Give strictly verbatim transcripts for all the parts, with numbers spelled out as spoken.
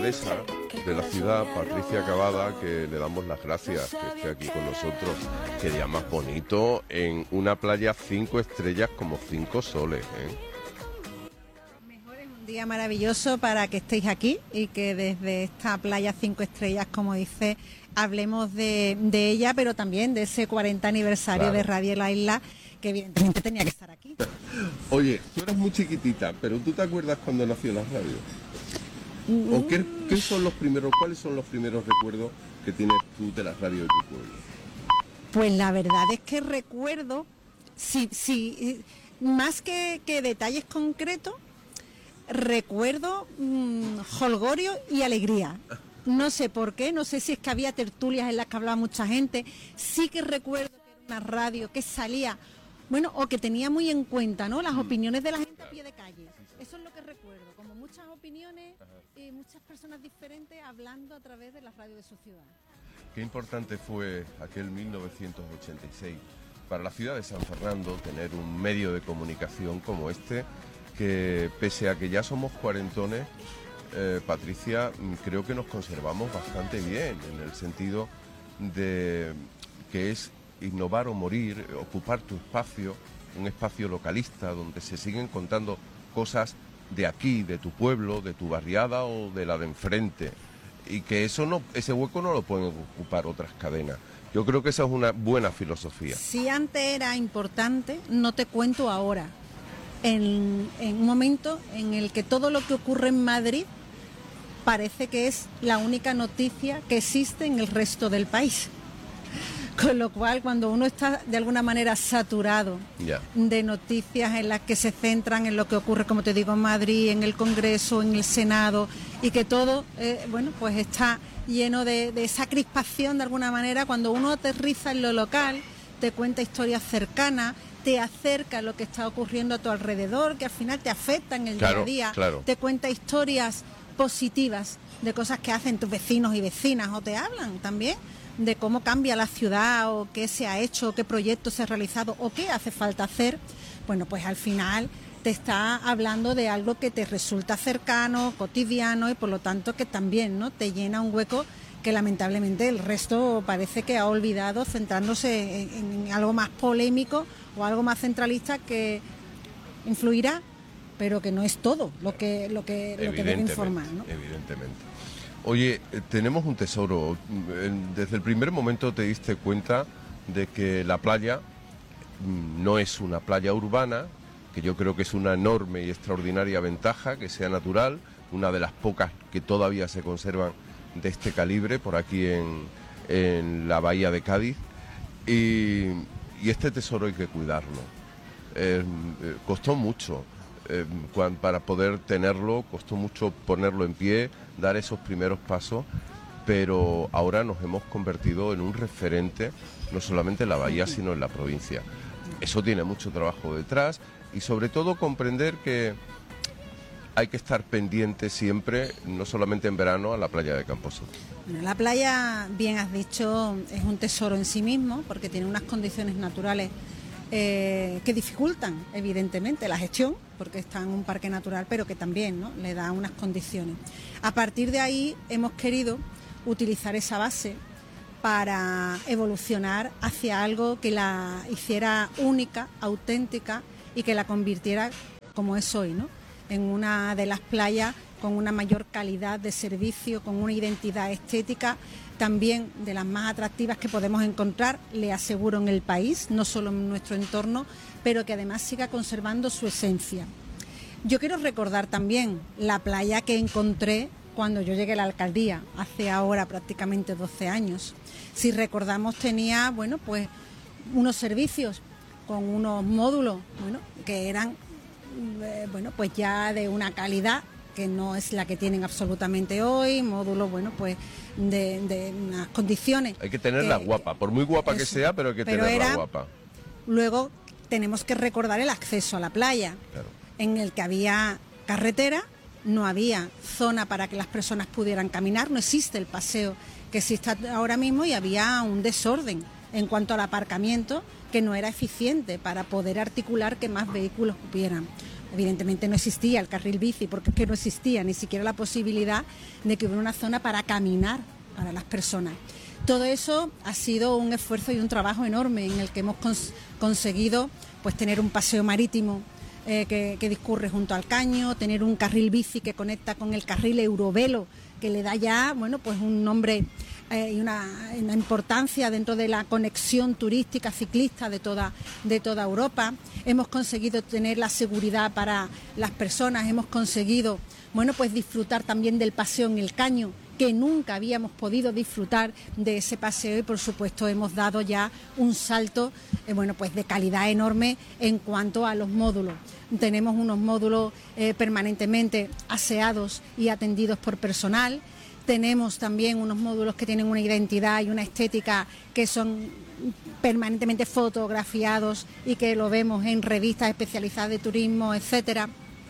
alcaldesa de la ciudad, Patricia Cavada, que le damos las gracias que esté aquí con nosotros. Qué día más bonito, en una playa cinco estrellas como cinco soles, ¿eh? Un día maravilloso para que estéis aquí y que desde esta playa cinco estrellas, como dice, hablemos de, de ella, pero también de ese cuarenta aniversario claro. de Radio La Isla, que evidentemente tenía que estar aquí. Oye, tú eras muy chiquitita, pero ¿tú te acuerdas cuando nació la radio? Mm. ¿O qué, qué son los primeros, cuáles son los primeros recuerdos que tienes tú de la radio de tu pueblo? Pues la verdad es que recuerdo, sí, sí, más que, que detalles concretos, recuerdo mmm, jolgorio y alegría. No sé por qué, no sé si es que había tertulias en las que hablaba mucha gente. Sí que recuerdo que era una radio que salía, bueno, o que tenía muy en cuenta, ¿no?, las opiniones de la gente a pie de calle. Eso es lo que recuerdo, como muchas opiniones y muchas personas diferentes hablando a través de la radio de su ciudad. Qué importante fue aquel mil novecientos ochenta y seis para la ciudad de San Fernando tener un medio de comunicación como este, que pese a que ya somos cuarentones, eh, Patricia, creo que nos conservamos bastante bien, en el sentido de que es innovar o morir, ocupar tu espacio, un espacio localista donde se siguen contando cosas de aquí, de tu pueblo, de tu barriada o de la de enfrente, y que eso no, ese hueco no lo pueden ocupar otras cadenas. Yo creo que esa es una buena filosofía. Si antes era importante, no te cuento ahora. En, en un momento en el que todo lo que ocurre en Madrid parece que es la única noticia que existe en el resto del país. Con lo cual, cuando uno está de alguna manera saturado yeah. de noticias en las que se centran en lo que ocurre, como te digo, en Madrid, en el Congreso, en el Senado, y que todo, eh, bueno, pues está lleno de, de esa crispación de alguna manera, cuando uno aterriza en lo local, te cuenta historias cercanas, te acerca a lo que está ocurriendo a tu alrededor, que al final te afecta en el claro, día a día, claro. te cuenta historias positivas de cosas que hacen tus vecinos y vecinas, o te hablan también de cómo cambia la ciudad, o qué se ha hecho, qué proyectos se ha realizado, o qué hace falta hacer. Bueno, pues al final te está hablando de algo que te resulta cercano, cotidiano, y por lo tanto que también, ¿no?, te llena un hueco que lamentablemente el resto parece que ha olvidado, centrándose en, en algo más polémico o algo más centralista que influirá, pero que no es todo lo que lo que, lo que debe informar, ¿no? Evidentemente. Oye, tenemos un tesoro. Desde el primer momento te diste cuenta de que la playa no es una playa urbana, que yo creo que es una enorme y extraordinaria ventaja que sea natural, una de las pocas que todavía se conservan de este calibre por aquí en, en la bahía de Cádiz, y, y este tesoro hay que cuidarlo. Eh, eh, costó mucho eh, cuando, para poder tenerlo, costó mucho ponerlo en pie, dar esos primeros pasos, pero ahora nos hemos convertido en un referente, no solamente en la bahía, sino en la provincia. Eso tiene mucho trabajo detrás, y sobre todo comprender que hay que estar pendiente siempre, no solamente en verano, a la playa de Camposoto. Bueno, la playa, bien has dicho, es un tesoro en sí mismo, porque tiene unas condiciones naturales eh, que dificultan, evidentemente, la gestión, porque está en un parque natural, pero que también, ¿no?, le da unas condiciones. A partir de ahí hemos querido utilizar esa base para evolucionar hacia algo que la hiciera única, auténtica, y que la convirtiera como es hoy, ¿no?, en una de las playas con una mayor calidad de servicio, con una identidad estética también de las más atractivas que podemos encontrar, le aseguro, en el país, no solo en nuestro entorno, pero que además siga conservando su esencia. Yo quiero recordar también la playa que encontré cuando yo llegué a la alcaldía, hace ahora prácticamente doce años. Si recordamos, tenía, bueno, pues unos servicios con unos módulos, bueno, que eran Eh, bueno, pues ya de una calidad que no es la que tienen absolutamente hoy, módulos, bueno, pues de, de unas condiciones. Hay que tenerla que, guapa, por muy guapa eso, que sea, pero hay que pero tenerla era, guapa. Luego tenemos que recordar el acceso a la playa, claro, en el que había carretera, no había zona para que las personas pudieran caminar, no existe el paseo que existe ahora mismo, y había un desorden en cuanto al aparcamiento que no era eficiente para poder articular que más vehículos hubieran. Evidentemente no existía el carril bici, porque es que no existía ni siquiera la posibilidad de que hubiera una zona para caminar para las personas. Todo eso ha sido un esfuerzo y un trabajo enorme en el que hemos cons- conseguido pues tener un paseo marítimo eh, que, que discurre junto al caño, tener un carril bici que conecta con el carril Eurovelo, que le da ya bueno pues un nombre eh, y una, una importancia dentro de la conexión turística ciclista de toda, de toda Europa. Hemos conseguido tener la seguridad para las personas, hemos conseguido bueno pues disfrutar también del paseo en el caño, que nunca habíamos podido disfrutar de ese paseo, y por supuesto hemos dado ya un salto eh, bueno pues de calidad enorme en cuanto a los módulos. Tenemos unos módulos eh, permanentemente aseados y atendidos por personal. Tenemos también unos módulos que tienen una identidad y una estética que son permanentemente fotografiados y que lo vemos en revistas especializadas de turismo, etcétera.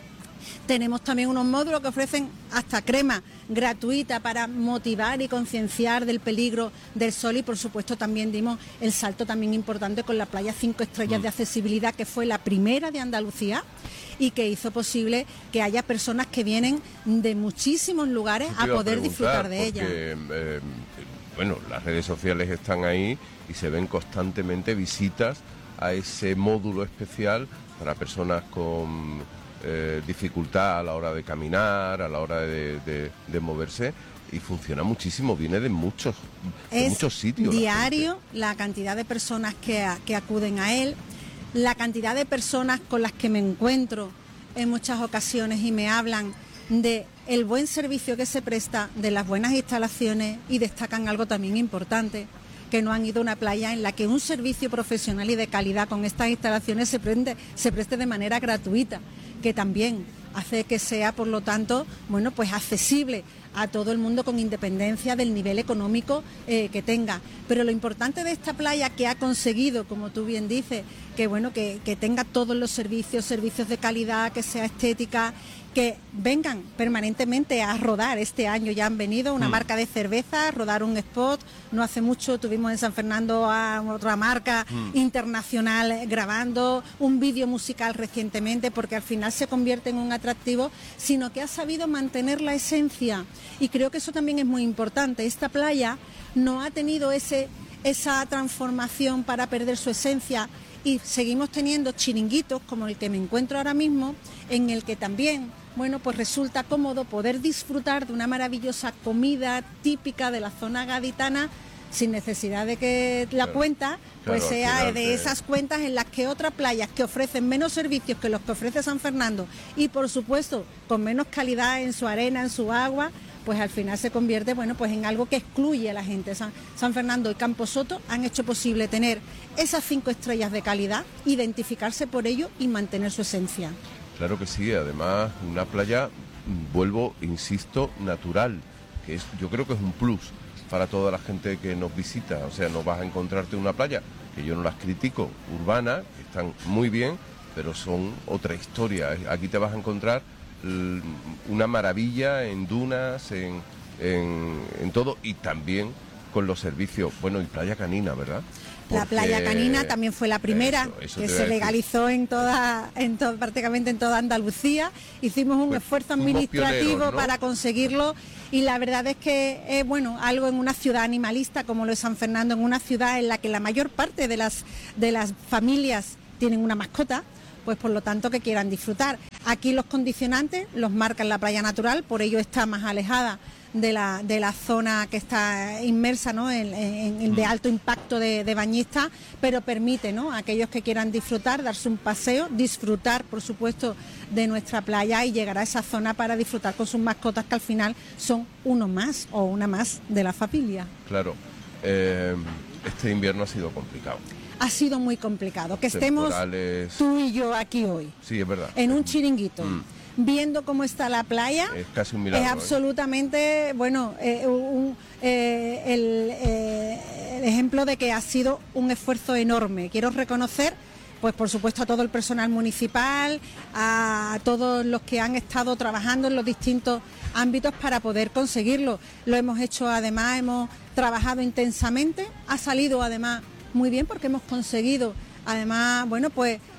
Tenemos también unos módulos que ofrecen hasta crema gratuita para motivar y concienciar del peligro del sol, y por supuesto también dimos el salto también importante con la playa cinco estrellas de accesibilidad, que fue la primera de Andalucía y que hizo posible que haya personas que vienen de muchísimos lugares a poder disfrutar de ella. Eh, bueno, las redes sociales están ahí y se ven constantemente visitas a ese módulo especial para personas con Eh, dificultad a la hora de caminar, a la hora de, de, de moverse, y funciona muchísimo, viene de muchos, de es muchos sitios. Diario la, la cantidad de personas que, a, que acuden a él, la cantidad de personas con las que me encuentro en muchas ocasiones y me hablan de el buen servicio que se presta, de las buenas instalaciones, y destacan algo también importante, que no han ido a una playa en la que un servicio profesional y de calidad con estas instalaciones se, prende, se preste de manera gratuita, que también hace que sea, por lo tanto, bueno, pues accesible a todo el mundo con independencia del nivel económico eh, que tenga. Pero lo importante de esta playa, que ha conseguido, como tú bien dices, que bueno, que, que tenga todos los servicios, servicios de calidad, que sea estética, que vengan permanentemente a rodar. Este año ya han venido una mm. marca de cerveza a rodar un spot. No hace mucho tuvimos en San Fernando a otra marca mm. internacional grabando un vídeo musical recientemente, porque al final se convierte en un atractivo, sino que ha sabido mantener la esencia, y creo que eso también es muy importante. Esta playa no ha tenido ese, esa transformación para perder su esencia, y seguimos teniendo chiringuitos como el que me encuentro ahora mismo, en el que también bueno, pues resulta cómodo poder disfrutar de una maravillosa comida típica de la zona gaditana, sin necesidad de que la claro, cuenta pues claro, sea de te... esas cuentas en las que otras playas que ofrecen menos servicios que los que ofrece San Fernando, y por supuesto con menos calidad en su arena, en su agua, pues al final se convierte bueno, pues en algo que excluye a la gente. San, San Fernando y Camposoto han hecho posible tener esas cinco estrellas de calidad, identificarse por ello y mantener su esencia. Claro que sí, además una playa, vuelvo, insisto, natural, que es, yo creo que es un plus para toda la gente que nos visita. O sea, no vas a encontrarte una playa, que yo no las critico, urbana, que están muy bien, pero son otra historia. Aquí te vas a encontrar una maravilla en dunas, en, en, en todo, y también con los servicios. Bueno, y Playa Canina, ¿verdad? Porque la Playa Canina también fue la primera eso, eso que se legalizó en toda, en to, prácticamente en toda Andalucía. Hicimos un pues, esfuerzo administrativo pioneros, ¿no? para conseguirlo, y la verdad es que es bueno algo en una ciudad animalista como lo es San Fernando, en una ciudad en la que la mayor parte de las de las familias tienen una mascota, pues por lo tanto que quieran disfrutar. Aquí los condicionantes los marcan la playa natural, por ello está más alejada de la, de la zona que está inmersa, ¿no? en, en, en de alto impacto de, de bañistas, pero permite, ¿no? a aquellos que quieran disfrutar, darse un paseo, disfrutar por supuesto de nuestra playa y llegar a esa zona para disfrutar con sus mascotas, que al final son uno más o una más de la familia. Claro, eh, este invierno ha sido complicado. Ha sido muy complicado, que estemos tú y yo aquí hoy. Sí, es verdad. En un chiringuito. Mm. Viendo cómo está la playa, es casi un milagro, es absolutamente, ¿eh? bueno, eh, un, eh, el, eh, el ejemplo de que ha sido un esfuerzo enorme. Quiero reconocer, pues por supuesto, a todo el personal municipal, a todos los que han estado trabajando en los distintos ámbitos para poder conseguirlo. Lo hemos hecho, además, hemos trabajado intensamente, ha salido además muy bien, porque hemos conseguido, además, bueno, pues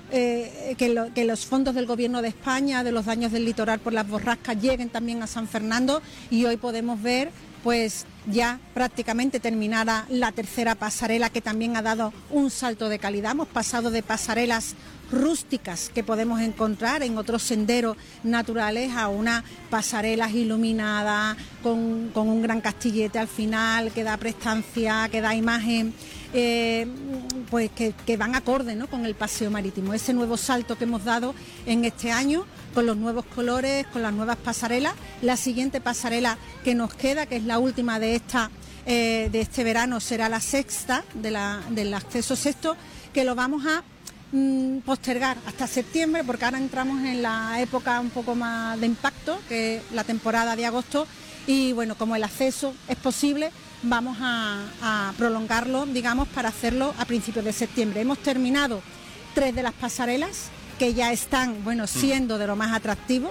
eh, que, lo, que los fondos del Gobierno de España, de los daños del litoral por las borrascas, lleguen también a San Fernando, y hoy podemos ver pues ya prácticamente terminada la tercera pasarela, que también ha dado un salto de calidad. Hemos pasado de pasarelas rústicas que podemos encontrar en otros senderos naturales a unas pasarelas iluminadas con, con un gran castillete al final, que da prestancia, que da imagen, eh, pues que, que van acorde, ¿no?, con el paseo marítimo. Ese nuevo salto que hemos dado en este año, con los nuevos colores, con las nuevas pasarelas. La siguiente pasarela que nos queda, que es la última de esta eh, de este verano, será la sexta, de la, del acceso sexto, que lo vamos a mmm, postergar hasta septiembre, porque ahora entramos en la época un poco más de impacto, que es la temporada de agosto, y bueno, como el acceso es posible, vamos a, a prolongarlo, digamos, para hacerlo a principios de septiembre. Hemos terminado tres de las pasarelas, que ya están, bueno, siendo de lo más atractivo,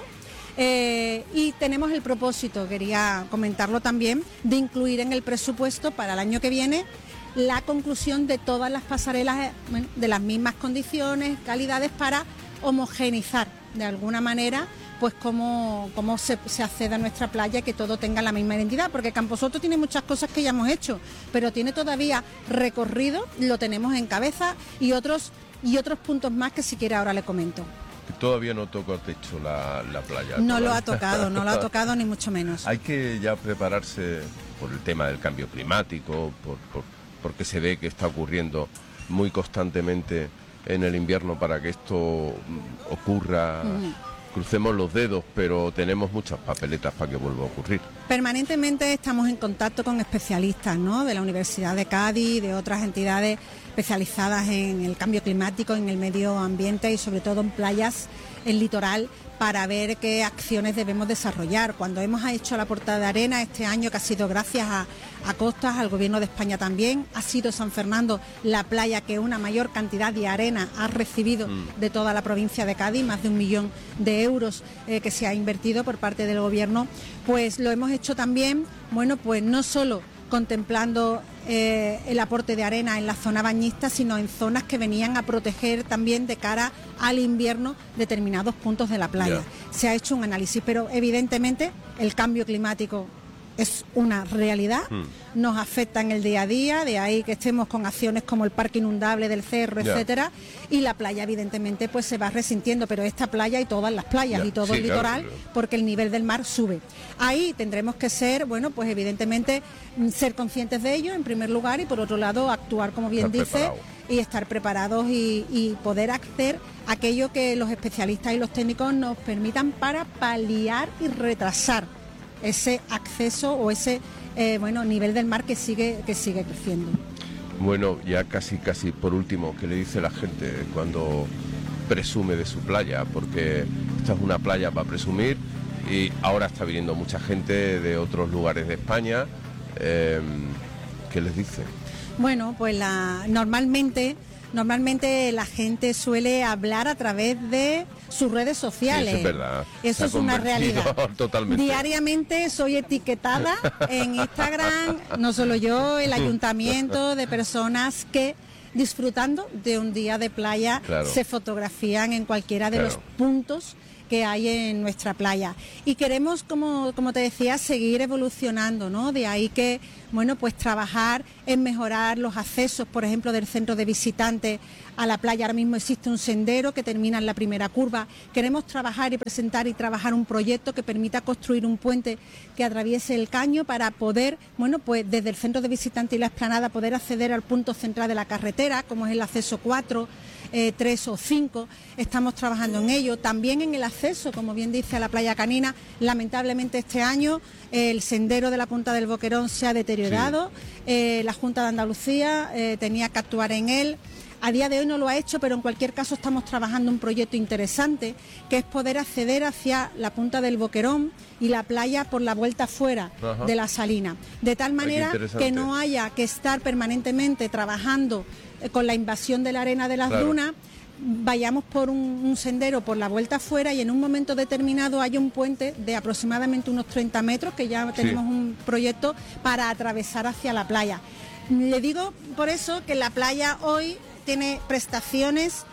eh, y tenemos el propósito, quería comentarlo también, de incluir en el presupuesto para el año que viene la conclusión de todas las pasarelas, bueno, de las mismas condiciones, calidades, para homogeneizar de alguna manera pues cómo, cómo se, se accede a nuestra playa y que todo tenga la misma identidad, porque Camposoto tiene muchas cosas que ya hemos hecho, pero tiene todavía recorrido, lo tenemos en cabeza, y otros y otros puntos más que si quiere ahora le comento. Todavía no tocó techo la, la playa. No lo ha tocado, no lo ha tocado ni mucho menos. Hay que ya prepararse por el tema del cambio climático, por, por, porque se ve que está ocurriendo muy constantemente en el invierno para que esto ocurra. Uh-huh. Crucemos los dedos, pero tenemos muchas papeletas para que vuelva a ocurrir. Permanentemente estamos en contacto con especialistas, ¿no?, de la Universidad de Cádiz, de otras entidades especializadas en el cambio climático, en el medio ambiente y sobre todo en playas, en litoral, para ver qué acciones debemos desarrollar. Cuando hemos hecho la portada de arena este año, que ha sido gracias a, a Costas, al Gobierno de España también, ha sido San Fernando la playa que una mayor cantidad de arena ha recibido mm. de toda la provincia de Cádiz, más de un millón de euros eh, que se ha invertido por parte del Gobierno. Pues lo hemos hecho también, bueno, pues no solo contemplando eh, el aporte de arena en la zona bañista, sino en zonas que venían a proteger también de cara al invierno determinados puntos de la playa. Yeah. Se ha hecho un análisis, pero evidentemente el cambio climático es una realidad, mm. nos afecta en el día a día, de ahí que estemos con acciones como el parque inundable del Cerro, yeah. etcétera, y la playa evidentemente pues se va resintiendo, pero esta playa y todas las playas yeah. y todo sí, el litoral, claro, claro. porque el nivel del mar sube. Ahí tendremos que ser, bueno, pues evidentemente ser conscientes de ello en primer lugar, y por otro lado actuar, como bien estar dice, preparado. y estar preparados y, y poder hacer aquello que los especialistas y los técnicos nos permitan para paliar y retrasar ese acceso o ese eh, bueno nivel del mar que sigue que sigue creciendo. Bueno, ya casi casi por último, ¿qué le dice la gente cuando presume de su playa? Porque esta es una playa para presumir, y ahora está viniendo mucha gente de otros lugares de España. Eh, ¿Qué les dice? Bueno, pues la normalmente Normalmente la gente suele hablar a través de sus redes sociales. Sí, eso es verdad. Eso es una realidad. Totalmente. Diariamente soy etiquetada en Instagram, no solo yo, el ayuntamiento, de personas que, disfrutando de un día de playa, claro. se fotografían en cualquiera de claro. los puntos que hay en nuestra playa. Y queremos, como, como te decía, seguir evolucionando, ¿no? De ahí que, bueno, pues trabajar en mejorar los accesos, por ejemplo, del centro de visitantes a la playa. Ahora mismo existe un sendero que termina en la primera curva. Queremos trabajar y presentar y trabajar un proyecto que permita construir un puente que atraviese el caño para poder, bueno, pues desde el centro de visitantes y la explanada poder acceder al punto central de la carretera, como es el acceso cuatro, Eh, tres o cinco, estamos trabajando en ello. También en el acceso, como bien dice, a la playa Canina. Lamentablemente este año eh, el sendero de la Punta del Boquerón se ha deteriorado, sí. eh, la Junta de Andalucía eh, tenía que actuar en él. A día de hoy no lo ha hecho, pero en cualquier caso estamos trabajando un proyecto interesante, que es poder acceder hacia la Punta del Boquerón y la playa por la vuelta fuera Ajá. de la salina, de tal manera que no haya que estar permanentemente trabajando con la invasión de la arena de las claro. dunas, vayamos por un, un sendero por la vuelta afuera y en un momento determinado haya un puente de aproximadamente unos treinta metros, que ya tenemos sí. un proyecto para atravesar hacia la playa. Le digo por eso que la playa hoy tiene prestaciones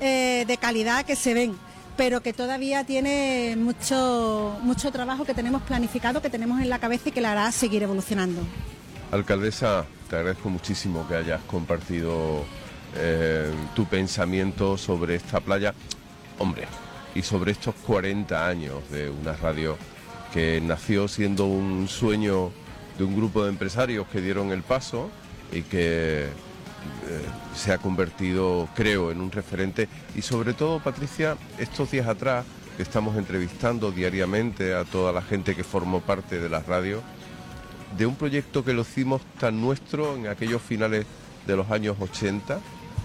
eh, de calidad que se ven, pero que todavía tiene mucho, mucho trabajo que tenemos planificado, que tenemos en la cabeza y que la hará seguir evolucionando. Alcaldesa, te agradezco muchísimo que hayas compartido eh, tu pensamiento sobre esta playa, hombre, y sobre estos cuarenta años de una radio que nació siendo un sueño de un grupo de empresarios que dieron el paso y que eh, se ha convertido, creo, en un referente. Y sobre todo, Patricia, estos días atrás, que estamos entrevistando diariamente a toda la gente que formó parte de la radio, de un proyecto que lo hicimos tan nuestro en aquellos finales de los años ochenta,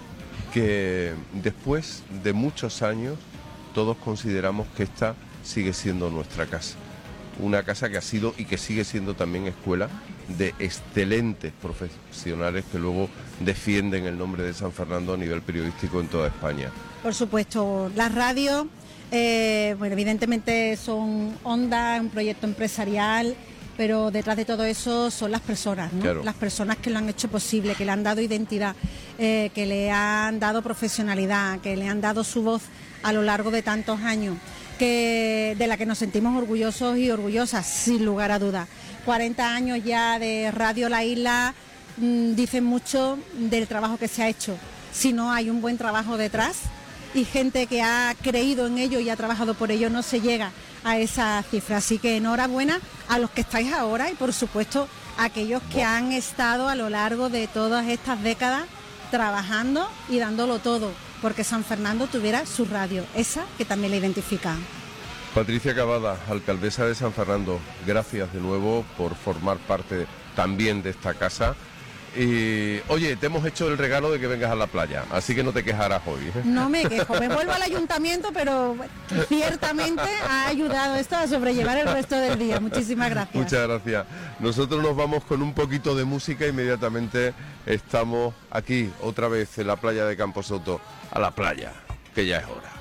que después de muchos años todos consideramos que esta sigue siendo nuestra casa. Una casa que ha sido y que sigue siendo también escuela de excelentes profesionales que luego defienden el nombre de San Fernando a nivel periodístico en toda España. Por supuesto, las radios, eh, bueno, evidentemente son ondas, un proyecto empresarial, pero detrás de todo eso son las personas, ¿no? Claro. Las personas que lo han hecho posible, que le han dado identidad, eh, que le han dado profesionalidad, que le han dado su voz a lo largo de tantos años, que de la que nos sentimos orgullosos y orgullosas, sin lugar a dudas. cuarenta años ya de Radio La Isla mmm, dicen mucho del trabajo que se ha hecho. Si no hay un buen trabajo detrás y gente que ha creído en ello y ha trabajado por ello, no se llega a esa cifra. Así que enhorabuena a los que estáis ahora y, por supuesto, a aquellos que han estado a lo largo de todas estas décadas trabajando y dándolo todo, porque San Fernando tuviera su radio, esa que también la identifica. Patricia Cavada, alcaldesa de San Fernando, gracias de nuevo por formar parte también de esta casa. Y oye, te hemos hecho el regalo de que vengas a la playa, así que no te quejarás hoy, ¿eh? No me quejo, me vuelvo al ayuntamiento, pero ciertamente ha ayudado esto a sobrellevar el resto del día. Muchísimas gracias. Muchas gracias. Nosotros nos vamos con un poquito de música, inmediatamente estamos aquí otra vez en la playa de Camposoto, a la playa, que ya es hora.